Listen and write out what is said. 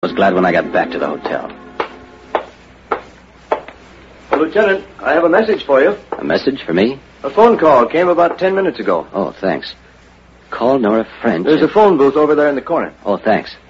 was glad when I got back to the hotel. Well, Lieutenant, I have a message for you. A message for me? A phone call came about 10 minutes ago. Oh, thanks. Call Nora French. There's a phone booth over there in the corner. Oh, thanks.